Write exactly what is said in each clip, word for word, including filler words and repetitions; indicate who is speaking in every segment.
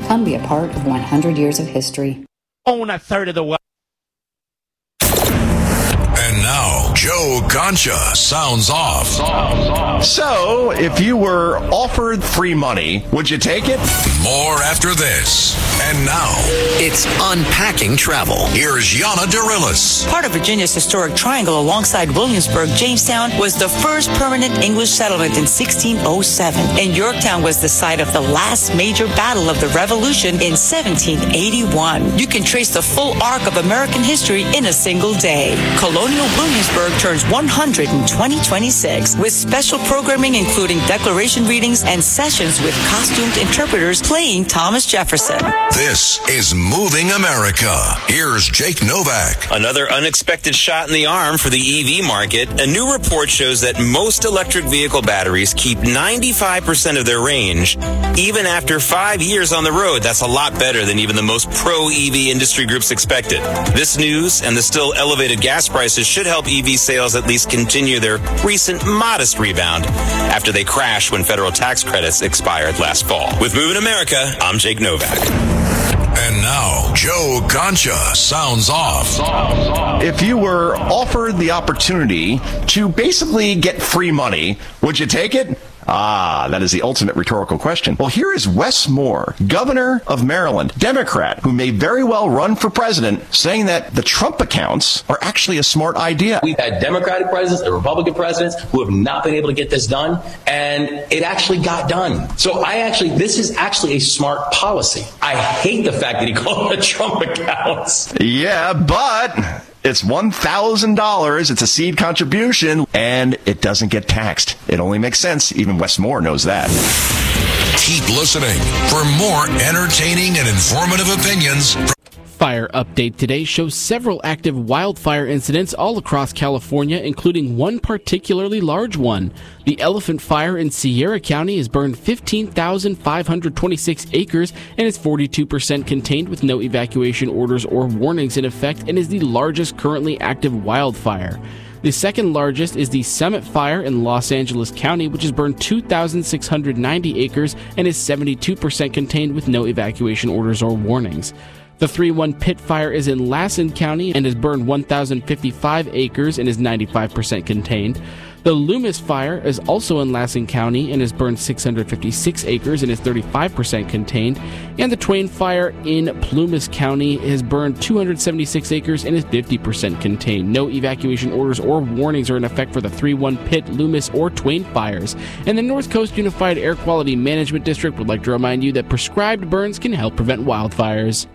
Speaker 1: Come be a part of one hundred years of history.
Speaker 2: Own a third of the world.
Speaker 3: And now, Joe Concha sounds off.
Speaker 4: So, if you were offered free money, would you take it?
Speaker 3: More after this. And now,
Speaker 5: it's Unpacking Travel.
Speaker 3: Here's Yana Dorillis.
Speaker 6: Part of Virginia's historic triangle alongside Williamsburg, Jamestown was the first permanent English settlement in sixteen oh seven. And Yorktown was the site of the last major battle of the Revolution in seventeen eighty-one. You can trace the full arc of American history in a single day. Colonial Williamsburg turns one hundred in twenty twenty-six with special programming including declaration readings and sessions with costumed interpreters playing Thomas Jefferson.
Speaker 3: This is Moving America. Here's Jake Novak.
Speaker 7: Another unexpected shot in the arm for the E V market. A new report shows that most electric vehicle batteries keep ninety-five percent of their range, even after five years on the road. That's a lot better than even the most pro-E V industry groups expected. This news and the still elevated gas prices should help E V sales at least continue their recent modest rebound after they crashed when federal tax credits expired last fall. With Moving America, I'm Jake Novak.
Speaker 3: And now, Joe Concha sounds off.
Speaker 4: If you were offered the opportunity to basically get free money, would you take it? Ah, that is the ultimate rhetorical question. Well, here is Wes Moore, governor of Maryland, Democrat, who may very well run for president, saying that the Trump accounts are actually a smart idea.
Speaker 8: We've had Democratic presidents and Republican presidents who have not been able to get this done, and it actually got done. So I actually, this is actually a smart policy. I hate the fact that he called it Trump accounts.
Speaker 4: Yeah, but it's one thousand dollars. It's a seed contribution, and it doesn't get taxed. It only makes sense. Even Wes Moore knows that.
Speaker 3: Keep listening for more entertaining and informative opinions.
Speaker 9: Fire update today shows several active wildfire incidents all across California, including one particularly large one. The Elephant Fire in Sierra County has burned fifteen thousand five hundred twenty-six acres and is forty-two percent contained with no evacuation orders or warnings in effect, and is the largest currently active wildfire. The second largest is the Summit Fire in Los Angeles County, which has burned two thousand six hundred ninety acres and is seventy-two percent contained with no evacuation orders or warnings. The three one Pit Fire is in Lassen County and has burned one thousand fifty-five acres and is ninety-five percent contained. The Loomis Fire is also in Lassen County and has burned six hundred fifty-six acres and is thirty-five percent contained. And the Twain Fire in Plumas County has burned two hundred seventy-six acres and is fifty percent contained. No evacuation orders or warnings are in effect for the three one Pit, Loomis, or Twain fires. And the North Coast Unified Air Quality Management District would like to remind you that prescribed burns can help prevent wildfires.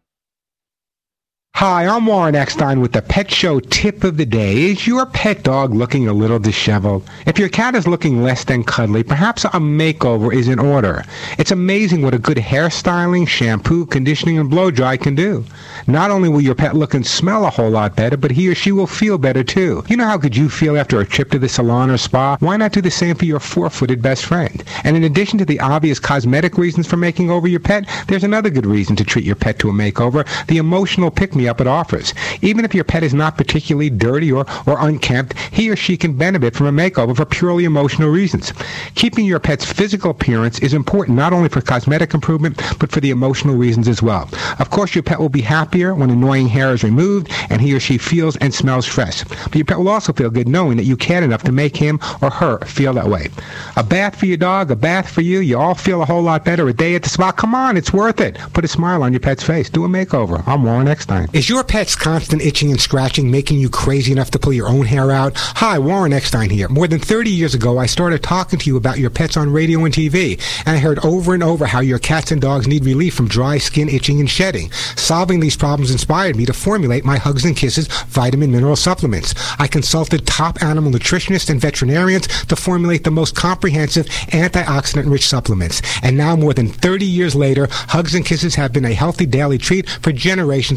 Speaker 10: Hi, I'm Warren Eckstein with the Pet Show Tip of the Day. Is your pet dog looking a little disheveled? If your cat is looking less than cuddly, perhaps a makeover is in order. It's amazing what a good hairstyling, shampoo, conditioning, and blow dry can do. Not only will your pet look and smell a whole lot better, but he or she will feel better too. You know how good you feel after a trip to the salon or spa? Why not do the same for your four-footed best friend? And in addition to the obvious cosmetic reasons for making over your pet, there's another good reason to treat your pet to a makeover: the emotional pick-me-up it offers. Even if your pet is not particularly dirty or, or unkempt, he or she can benefit from a makeover for purely emotional reasons. Keeping your pet's physical appearance is important not only for cosmetic improvement, but for the emotional reasons as well. Of course, your pet will be happier when annoying hair is removed and he or she feels and smells fresh. But your pet will also feel good knowing that you cared enough to make him or her feel that way. A bath for your dog, a bath for you, you all feel a whole lot better. A day at the spa, come on, it's worth it. Put a smile on your pet's face. Do a makeover. I'm Warren Eckstein. Is your pet's constant itching and scratching making you crazy enough to pull your own hair out? Hi, Warren Eckstein here. More than thirty years ago, I started talking to you about your pets on radio and T V, and I heard over and over how your cats and dogs need relief from dry skin, itching, and shedding. Solving these problems inspired me to formulate my Hugs and Kisses vitamin mineral supplements. I consulted top animal nutritionists and veterinarians to formulate the most comprehensive antioxidant-rich supplements. And now, more than thirty years later, Hugs and Kisses have been a healthy daily treat for generations of pets.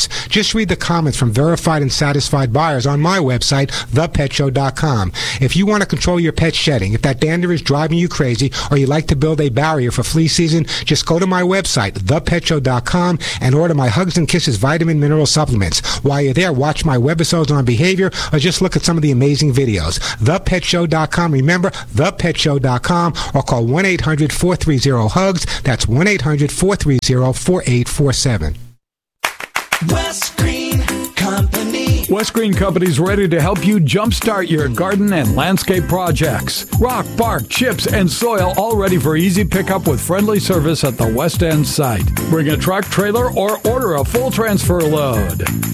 Speaker 10: pets. Just read the comments from verified and satisfied buyers on my website, the pet show dot com. If you want to control your pet's shedding, if that dander is driving you crazy, or you like to build a barrier for flea season, just go to my website, the pet show dot com, and order my Hugs and Kisses vitamin mineral supplements. While you're there, watch my webisodes on behavior, or just look at some of the amazing videos. the pet show dot com. Remember, the pet show dot com, or call one eight hundred four three zero hugs. That's one eight hundred four three zero four eight four seven.
Speaker 11: West Green Company.
Speaker 12: West Green Company's ready to help you jumpstart your garden and landscape projects. Rock, bark, chips, and soil all ready for easy pickup with friendly service at the West End site. Bring a truck, trailer, or order a full transfer load.